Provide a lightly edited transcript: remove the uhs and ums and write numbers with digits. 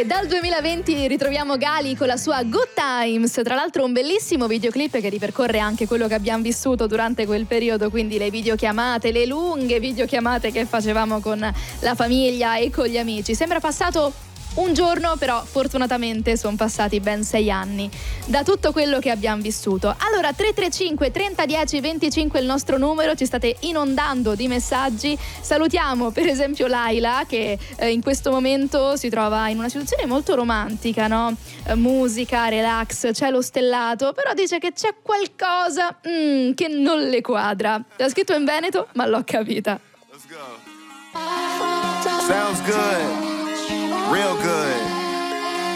E dal 2020 ritroviamo Gali con la sua Good Times, tra l'altro un bellissimo videoclip che ripercorre anche quello che abbiamo vissuto durante quel periodo, quindi le videochiamate, le lunghe videochiamate che facevamo con la famiglia e con gli amici. Sembra passato un giorno, però fortunatamente sono passati ben 6 anni da tutto quello che abbiamo vissuto. Allora 335 30 10 25 è il nostro numero, ci state inondando di messaggi. Salutiamo per esempio Laila che in questo momento si trova in una situazione molto romantica, no? Musica, relax, cielo stellato, però dice che c'è qualcosa che non le quadra. L'ha scritto in veneto, ma l'ho capita. Let's go. Sounds good. Real good.